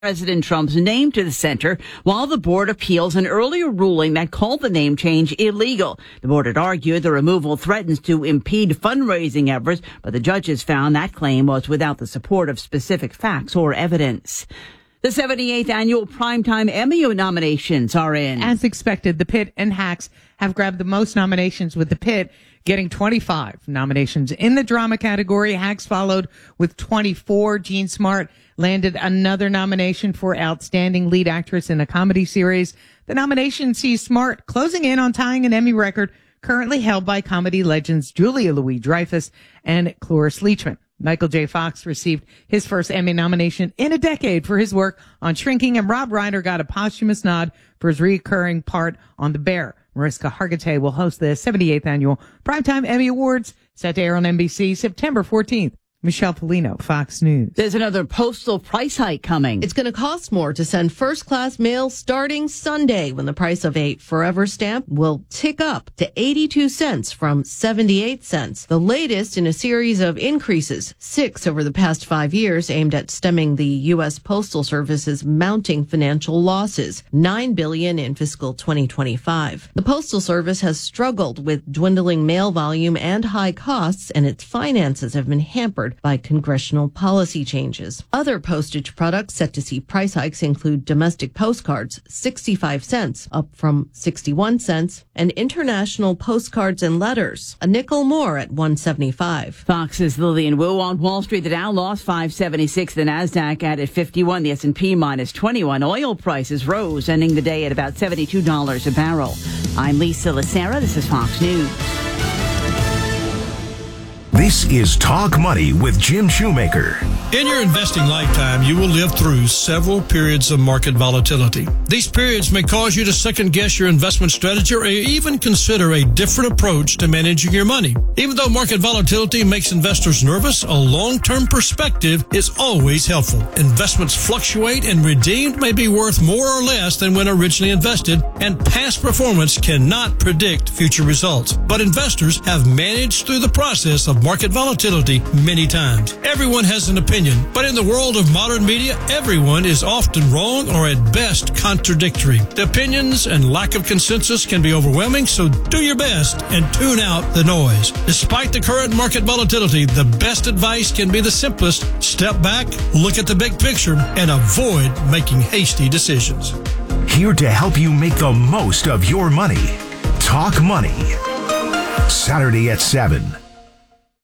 President Trump's name to the center while the board appeals an earlier ruling that called the name change illegal. The board had argued the removal threatens to impede fundraising efforts, but the judges found that claim was without the support of specific facts or evidence. The 78th annual Primetime Emmy nominations are in. As expected, The Pit and Hacks have grabbed the most nominations, with The Pit getting 25 nominations. In the drama category, Hacks followed with 24. Jean Smart landed another nomination for Outstanding Lead Actress in a Comedy Series. The nomination sees Smart closing in on tying an Emmy record currently held by comedy legends Julia Louis-Dreyfus and Cloris Leachman. Michael J. Fox received his first Emmy nomination in a decade for his work on Shrinking, and Rob Reiner got a posthumous nod for his recurring part on The Bear. Mariska Hargitay will host the 78th annual Primetime Emmy Awards, set to air on NBC September 14th. Michelle Polino, Fox News. There's another postal price hike coming. It's going to cost more to send first-class mail starting Sunday, when the price of a Forever stamp will tick up to 82 cents from 78 cents. The latest in a series of increases, 6 over the past 5 years, aimed at stemming the U.S. Postal Service's mounting financial losses, $9 billion in fiscal 2025. The Postal Service has struggled with dwindling mail volume and high costs, and its finances have been hampered by congressional policy changes. Other postage products set to see price hikes include domestic postcards, 65 cents, up from 61 cents, and international postcards and letters, a nickel more at 175. Fox's Lillian Wu. On Wall Street, the Dow lost 576, the Nasdaq added 51, the S&P minus 21. Oil prices rose, ending the day at about $72 a barrel. I'm Lisa Lacera. This is Fox News. This is Talk Money with Jim Shoemaker. In your investing lifetime, you will live through several periods of market volatility. These periods may cause you to second-guess your investment strategy or even consider a different approach to managing your money. Even though market volatility makes investors nervous, a long-term perspective is always helpful. Investments fluctuate, and redeemed may be worth more or less than when originally invested, and past performance cannot predict future results. But investors have managed through the process of market volatility many times. Everyone has an opinion, but in the world of modern media, everyone is often wrong or at best contradictory. The opinions and lack of consensus can be overwhelming, so do your best and tune out the noise. Despite the current market volatility, the best advice can be the simplest. Step back, look at the big picture, and avoid making hasty decisions. Here to help you make the most of your money. Talk Money. Saturday at 7.